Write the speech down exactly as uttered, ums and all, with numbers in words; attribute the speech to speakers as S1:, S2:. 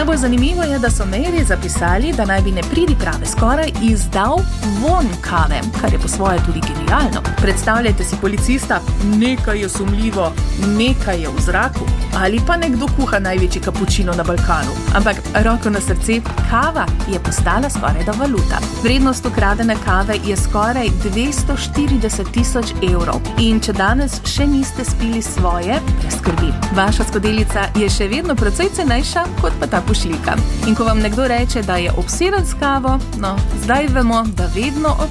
S1: Najbolj zanimivo je, da so mejri zapisali, da naj bi nepridiprave skoraj izdal vonj kave, kar je po svoje tudi genialno. Predstavljajte si policista, nekaj je sumljivo, nekaj je v zraku, ali pa nekdo kuha največji kapučino na Balkanu. Ampak roko na srce, kava je postala skoraj da valuta. Vrednost ukradene kave je skoraj dvesto štirideset tisoč evrov. In če danes še niste spili svoje, brez skrbi. Vaša skodelica je še vedno precej cenejša kot pa ta pošiljka. In ko vam nekdo reče, da je obseden s kavo, no, zdaj vemo, da vedno